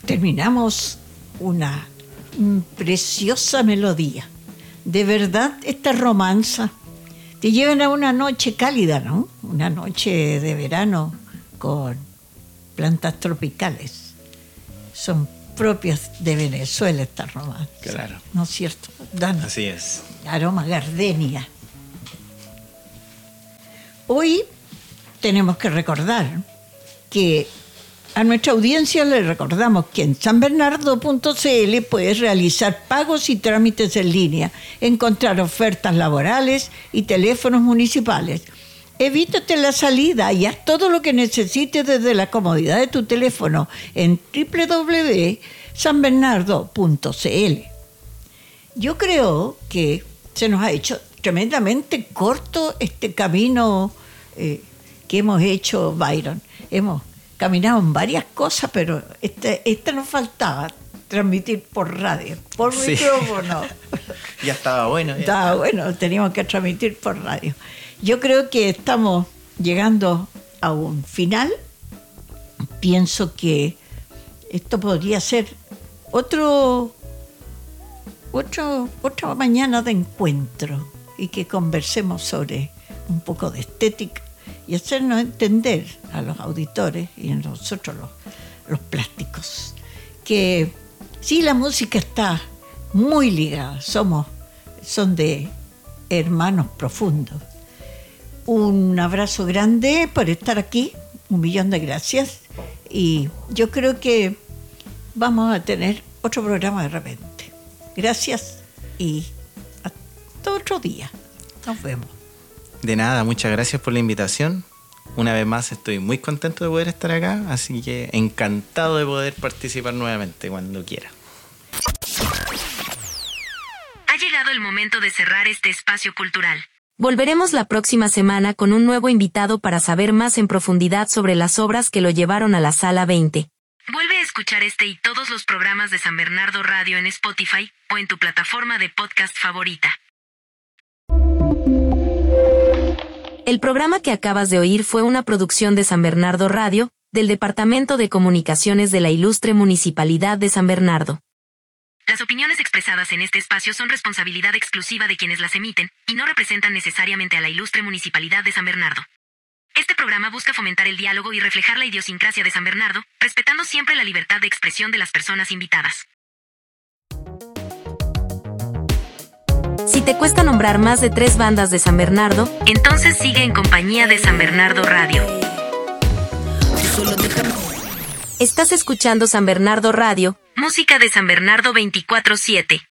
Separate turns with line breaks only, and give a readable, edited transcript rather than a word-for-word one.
terminamos una preciosa melodía. De verdad, esta romanza te llevan a una noche cálida, ¿no? Una noche de verano con plantas tropicales. Son propias de Venezuela estas romanzas.
Claro.
¿No es cierto, Dan?
Así es.
Aroma gardenia. Hoy tenemos que recordar que a nuestra audiencia le recordamos que en sanbernardo.cl puedes realizar pagos y trámites en línea, encontrar ofertas laborales y teléfonos municipales. Evítate la salida y haz todo lo que necesites desde la comodidad de tu teléfono en www.sanbernardo.cl. Yo creo que se nos ha hecho tremendamente corto este camino que hemos hecho, Byron. Hemos caminado en varias cosas, pero esta nos faltaba, transmitir por radio, por micrófono.
Ya estaba bueno.
Estaba bueno, teníamos que transmitir por radio. Yo creo que estamos llegando a un final. Pienso que esto podría ser otra mañana de encuentro y que conversemos sobre un poco de estética y hacernos entender a los auditores y a nosotros los plásticos que sí, la música está muy ligada, son de hermanos profundos. Un abrazo grande por estar aquí, 1.000.000 de gracias, y yo creo que vamos a tener otro programa de repente. Gracias y hasta otro día. Nos vemos.
De nada, muchas gracias por la invitación. Una vez más estoy muy contento de poder estar acá, así que encantado de poder participar nuevamente cuando quiera.
Ha llegado el momento de cerrar este espacio cultural. Volveremos la próxima semana con un nuevo invitado para saber más en profundidad sobre las obras que lo llevaron a la Sala 20. Vuelve a escuchar este y todos los programas de San Bernardo Radio en Spotify o en tu plataforma de podcast favorita. El programa que acabas de oír fue una producción de San Bernardo Radio, del Departamento de Comunicaciones de la Ilustre Municipalidad de San Bernardo. Las opiniones expresadas en este espacio son responsabilidad exclusiva de quienes las emiten y no representan necesariamente a la Ilustre Municipalidad de San Bernardo. Este programa busca fomentar el diálogo y reflejar la idiosincrasia de San Bernardo, respetando siempre la libertad de expresión de las personas invitadas. Si te cuesta nombrar más de 3 bandas de San Bernardo, entonces sigue en compañía de San Bernardo Radio. Estás escuchando San Bernardo Radio, música de San Bernardo 24/7.